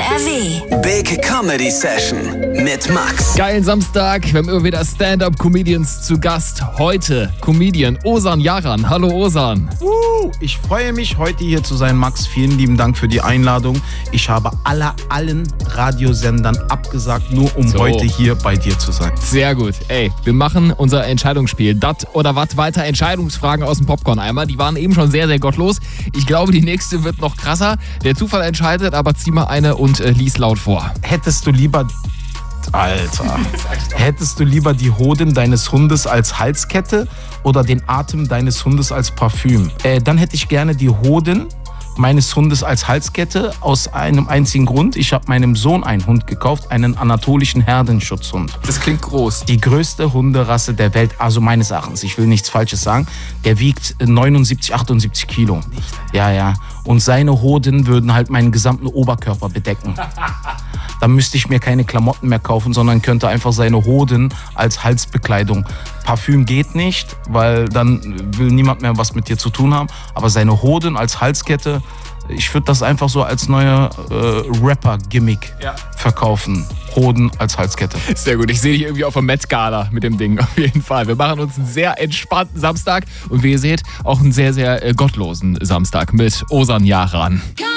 NRW. Big Comedy Session mit Max. Geilen Samstag, wir haben immer wieder Stand-Up-Comedians zu Gast. Heute Comedian Ozan Yaran. Hallo Ozan. Ich freue mich, heute hier zu sein, Max. Vielen lieben Dank für die Einladung. Ich habe allen Radiosendern abgesagt, nur um heute hier bei dir zu sein. Sehr gut. Ey, wir machen unser Entscheidungsspiel. Dat oder wat weiter Entscheidungsfragen aus dem Popcorn-Eimer. Die waren eben schon sehr, sehr gottlos. Ich glaube, die nächste wird noch krasser. Der Zufall entscheidet, aber zieh mal eine und lies laut vor. Hättest du lieber die Hoden deines Hundes als Halskette oder den Atem deines Hundes als Parfüm? Dann hätte ich gerne die Hoden meines Hundes als Halskette aus einem einzigen Grund. Ich habe meinem Sohn einen Hund gekauft, einen anatolischen Herdenschutzhund. Das klingt groß. Die größte Hunderasse der Welt, also meines Erachtens. Ich will nichts Falsches sagen. Der wiegt 79, 78 Kilo. Ja. Und seine Hoden würden halt meinen gesamten Oberkörper bedecken. Dann müsste ich mir keine Klamotten mehr kaufen, sondern könnte einfach seine Hoden als Halsbekleidung. Parfüm geht nicht, weil dann will niemand mehr was mit dir zu tun haben. Aber seine Hoden als Halskette, ich würde das einfach so als neue Rapper-Gimmick verkaufen. Hoden als Halskette. Sehr gut, ich sehe dich irgendwie auf der Met-Gala mit dem Ding, auf jeden Fall. Wir machen uns einen sehr entspannten Samstag und wie ihr seht, auch einen sehr, sehr gottlosen Samstag mit Ozan Yaran.